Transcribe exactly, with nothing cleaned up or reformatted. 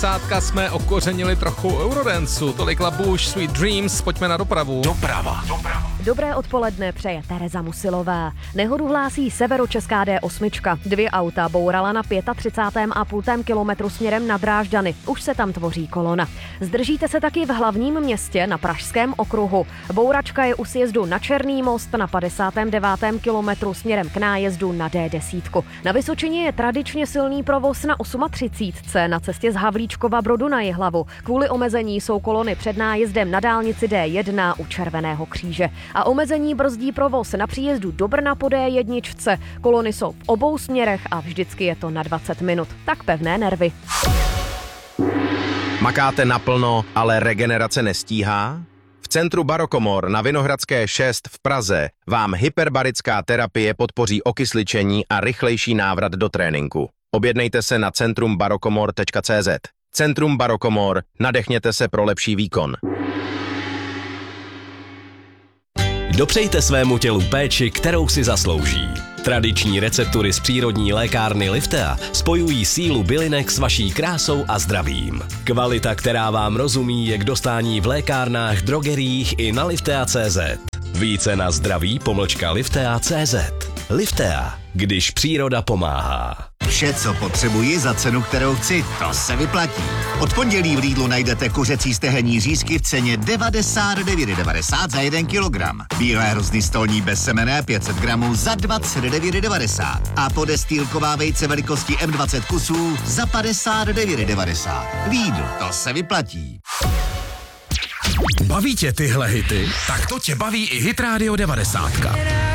devadesátka jsme okořenili trochu eurodancu. Tolik Labuš, Sweet Dreams, pojďme na dopravu. Doprava. Doprava. Dobré odpoledne, přeje Tereza Musilová. Nehodu hlásí severočeská D osm. Dvě auta bourala na třicátém pátém a půl kilometru směrem na Drážďany. Už se tam tvoří kolona. Zdržíte se taky v hlavním městě na Pražském okruhu. Bouračka je u sjezdu na Černý most na padesátém devátém kilometru směrem k nájezdu na D deset. Na Vysočině je tradičně silný provoz na třicítce osm na cestě z Havlíčkova Brodu na Jihlavu. Kvůli omezení jsou kolony před nájezdem na dálnici D jedna u Červeného kříže. A omezení brzdí provoz na příjezdu do Brna po D jedna. Kolony jsou v obou směrech a vždycky je to na dvacet minut. Tak pevné nervy. Makáte naplno, ale regenerace nestíhá? V centru Barokomor na Vinohradské šest v Praze vám hyperbarická terapie podpoří okysličení a rychlejší návrat do tréninku. Objednejte se na centrum barokomor tečka cé zet. Centrum Barokomor, nadechněte se pro lepší výkon. Dopřejte svému tělu péči, kterou si zaslouží. Tradiční receptury z přírodní lékárny Liftea spojují sílu bylinek s vaší krásou a zdravím. Kvalita, která vám rozumí, je k dostání v lékárnách, drogeriích i na liftea tečka cé zet. Více na zdraví pomlčka liftea tečka cé zet. Liftea, když příroda pomáhá. Vše, co potřebuji za cenu, kterou chci, to se vyplatí. Od pondělí v Lidlu najdete kuřecí stehenní řízky v ceně devadesát devět devadesát za jeden kilogram. Bílé hrozny stolní bezsemenné pět set gramů za dvacet devět devadesát. A podestýlková vejce velikosti M dvacet kusů za padesát devět devadesát. Lidl, to se vyplatí. Baví tě tyhle hity? Tak to tě baví i Hit Radio devadesát.